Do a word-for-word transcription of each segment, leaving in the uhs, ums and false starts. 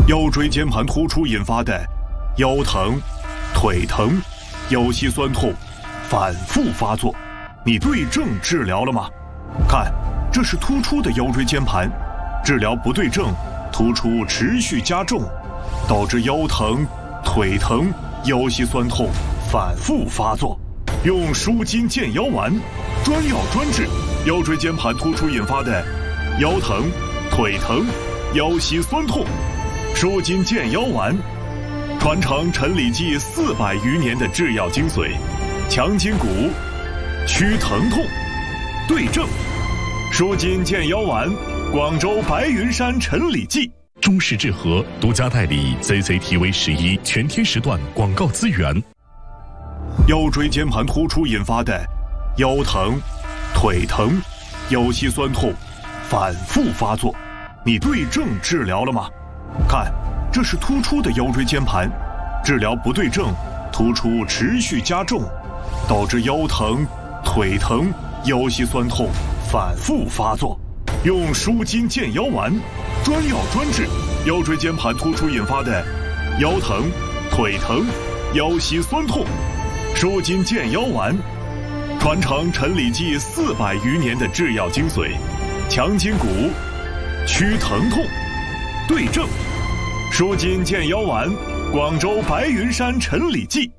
腰椎间盘突出引发的腰疼、腿疼、腰膝酸痛反复发作，你对症治疗了吗？看，这是突出的腰椎间盘，治疗不对症，突出持续加重，导致腰疼、腿疼、腰膝酸痛反复发作。用舒筋健腰丸，专药专治腰椎间盘突出引发的腰疼、腿疼、腰膝酸痛。舒筋健腰丸，传承陈李济四百余年的制药精髓，强筋骨，祛疼痛，对症。舒筋健腰丸，广州白云山陈李济。 中式治和独家代理 Z Z T V 十一全天时段广告资源。 腰椎间盘突出引发的腰疼、腿疼、腰膝酸痛反复发作，你对症治疗了吗？看，这是突出的腰椎间盘，治疗不对症，突出持续加重，导致腰疼、腿疼、腰膝酸痛反复发作。用舒筋健腰丸，专药专治腰椎间盘突出引发的腰疼、腿疼、腰膝酸痛。舒筋健腰丸，传承陈李济四百余年的制药精髓，强筋骨，祛疼痛，对症。舒筋健腰丸，广州白云山陈李济。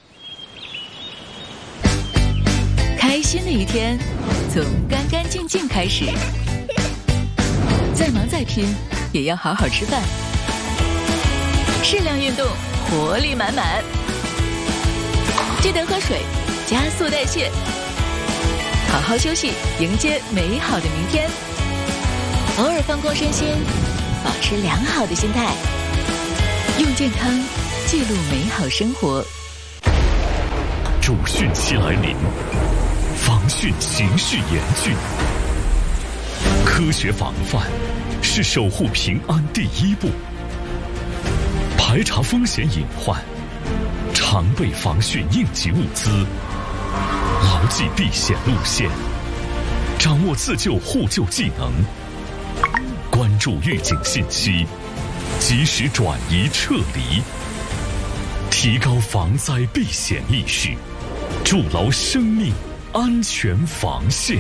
开心的一天，从干干净净开始。再忙再拼，也要好好吃饭。适量运动，活力满满。记得喝水，加速代谢。好好休息，迎接美好的明天。偶尔放空身心，保持良好的心态。用健康记录美好生活。 主汛期来临，防汛形势严峻。科学防范是守护平安第一步。排查风险隐患，常备防汛应急物资，牢记避险路线，掌握自救互救技能，关注预警信息，及时转移撤离，提高防灾避险意识，筑牢生命安全防线。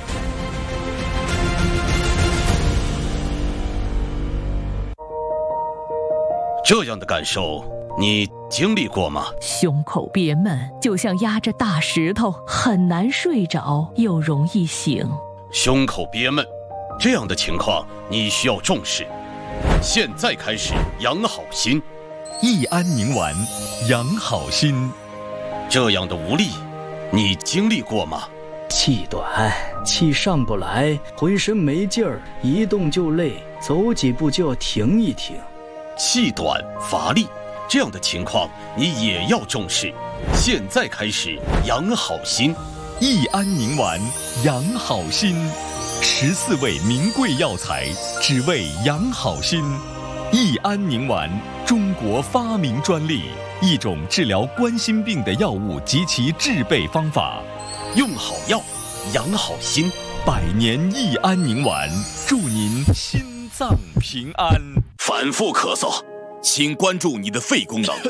这样的感受你经历过吗？ 胸口憋闷，就像压着大石头，很难睡着，又容易醒。 胸口憋闷，这样的情况你需要重视。现在开始养好心， 益安宁丸，养好心。 这样的无力，你经历过吗？ 气短，气上不来，浑身没劲儿，一动就累，走几步就要停一停。 气短乏力，这样的情况你也要重视。现在开始养好心， 益安宁丸，养好心。十四味名贵药材，只为养好心。益安宁丸，中国发明专利，一种治疗冠心病的药物及其制备方法。 用好药，养好心。 百年益安宁丸，祝您心脏平安。 反复咳嗽，请关注你的肺功能。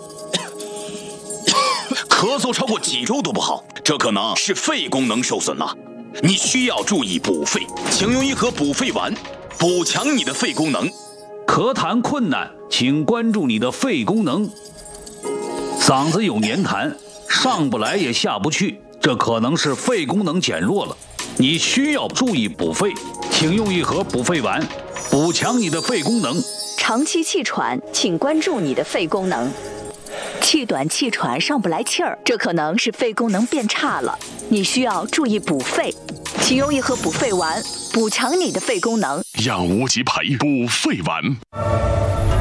咳嗽超过几周都不好，这可能是肺功能受损了。你需要注意补肺，请用一盒补肺丸，补强你的肺功能。 咳痰困难，请关注你的肺功能。嗓子有黏痰，上不来也下不去，这可能是肺功能减弱了。你需要注意补肺，请用一盒补肺丸，补强你的肺功能。 长期气喘，请关注你的肺功能。气短气喘上不来气儿，这可能是肺功能变差了，你需要注意补肺，请用一盒补肺丸，补强你的肺功能。 养无极培补肺丸。